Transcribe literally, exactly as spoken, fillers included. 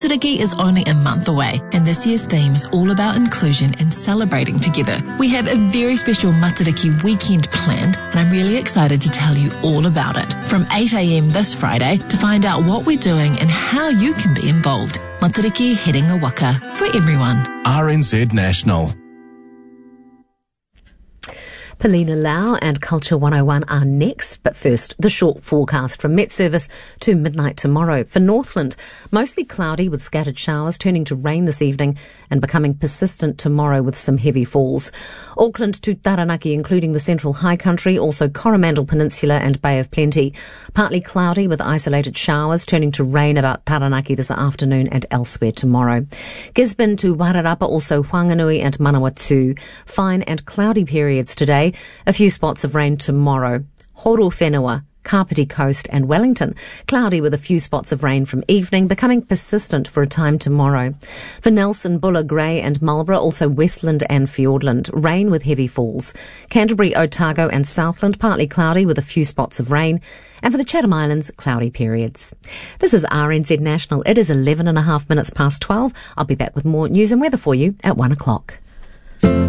Matariki is only a month away, and this year's theme is all about inclusion and celebrating together. We have a very special Matariki weekend planned, and I'm really excited to tell you all about it. From eight a.m. this Friday to find out what we're doing and how you can be involved. Matariki Headinga Waka for everyone. R N Z National. Polina Lau and Culture one oh one are next, but first, the short forecast from Met Service to midnight tomorrow. For Northland, mostly cloudy with scattered showers, turning to rain this evening and becoming persistent tomorrow with some heavy falls. Auckland to Taranaki, including the Central High Country, also Coromandel Peninsula and Bay of Plenty. Partly cloudy with isolated showers, turning to rain about Taranaki this afternoon and elsewhere tomorrow. Gisborne to Wairarapa, also Whanganui and Manawatu. Fine and cloudy periods today. A few spots of rain tomorrow. Horo Whenua, Kapiti Coast and Wellington. Cloudy with a few spots of rain from evening, becoming persistent for a time tomorrow. For Nelson, Buller, Grey and Marlborough, also Westland and Fiordland. Rain with heavy falls. Canterbury, Otago and Southland, partly cloudy with a few spots of rain. And for the Chatham Islands, cloudy periods. This is R N Z National. It is eleven and a half minutes past twelve. I'll be back with more news and weather for you at one o'clock.